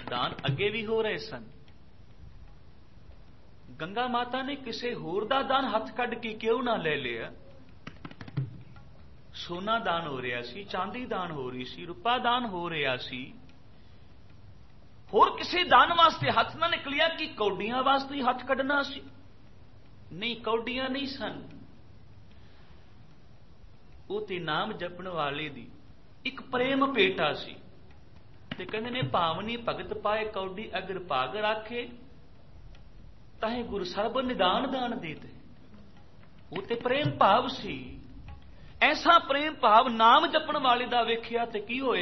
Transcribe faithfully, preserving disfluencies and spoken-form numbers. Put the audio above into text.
ਦਾਨ ਅੱਗੇ ਵੀ ਹੋ ਰਹੇ ਸਨ। ਗੰਗਾ ਮਾਤਾ ਨੇ ਕਿਸੇ ਹੋਰ ਦਾ ਦਾਨ ਹੱਥ ਕੱਢ ਕੇ ਕਿਉਂ ਨਾ ਲੈ ਲਿਆ? ਸੋਨਾ ਦਾਨ ਹੋ ਰਿਹਾ ਸੀ, ਚਾਂਦੀ ਦਾਨ ਹੋ ਰਹੀ ਸੀ, ਰੁਪਾ ਦਾਨ ਹੋ ਰਿਹਾ ਸੀ। ਹੋਰ ਕਿਸੇ ਦਾਨ ਵਾਸਤੇ ਹੱਥ ਨਾ ਨਿਕਲਿਆ ਕਿ ਕੌਡੀਆਂ ਵਾਸਤੇ ਹੱਥ ਕੱਢਣਾ ਸੀ? ਨਹੀਂ, ਕੌਡੀਆਂ ਨਹੀਂ ਸਨ। ਉਹ ਤੇ ਨਾਮ ਜਪਣ ਵਾਲੇ ਦੀ ਇੱਕ ਪ੍ਰੇਮ ਭੇਟਾ ਸੀ। ਤੇ ਕਹਿੰਦੇ ਨੇ ਭਾਵਨੀ ਭਗਤ ਪਾਏ ਕੌਡੀ ਅਗਰ ਭਾਗ ਰਾਖੇ ਤਾਹੇ ਗੁਰ ਸਰਬ ਨਿਦਾਨ ਦਾਨ ਦੇਤੇ। ਉਹ ਤੇ ਪ੍ਰੇਮ ਭਾਵ ਸੀ। ਐਸਾ ਪ੍ਰੇਮ ਭਾਵ ਨਾਮ ਜਪਣ ਵਾਲੇ ਦਾ ਵੇਖਿਆ ਤੇ ਕੀ ਹੋਇਆ?